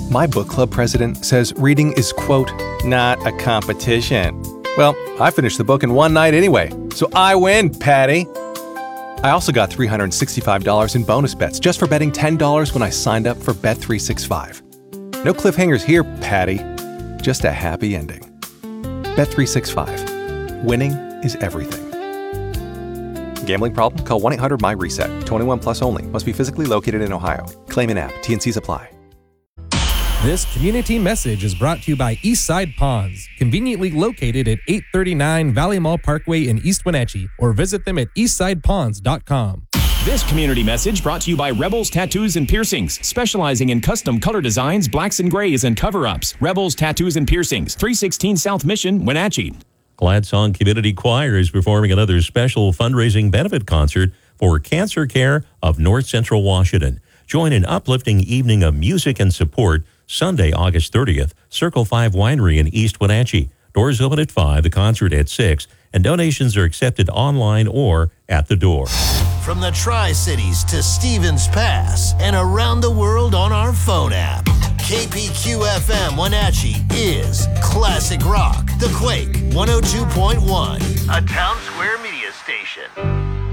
My book club president says reading is, quote, not a competition. Well, I finished the book in one night anyway, so I win, Patty. I also got $365 in bonus bets just for betting $10 when I signed up for Bet365. No cliffhangers here, Patty. Just a happy ending. Bet365. Winning is everything. Gambling problem? Call 1-800-MY-RESET. 21 plus only. Must be physically located in Ohio. Claim in app. T&Cs apply. This community message is brought to you by Eastside Ponds, conveniently located at 839 Valley Mall Parkway in East Wenatchee, or visit them at eastsideponds.com. This community message brought to you by Rebels Tattoos and Piercings, specializing in custom color designs, blacks and grays, and cover-ups. Rebels Tattoos and Piercings, 316 South Mission, Wenatchee. Gladsong Community Choir is performing another special fundraising benefit concert for cancer care of North Central Washington. Join an uplifting evening of music and support Sunday, August 30th, Circle 5 Winery in East Wenatchee. Doors open at 5, the concert at 6, and donations are accepted online or at the door. From the Tri-Cities to Stevens Pass and around the world on our phone app, KPQ-FM Wenatchee is Classic Rock, The Quake 102.1, a Town Square media station.